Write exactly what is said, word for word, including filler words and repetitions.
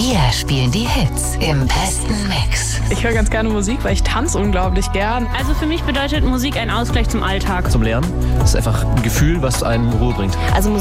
Wir spielen die Hits im besten Mix. Ich höre ganz gerne Musik, weil ich tanze unglaublich gern. Also für mich bedeutet Musik ein Ausgleich zum Alltag. Zum Lernen. Das ist einfach ein Gefühl, was einen Ruhe bringt. Also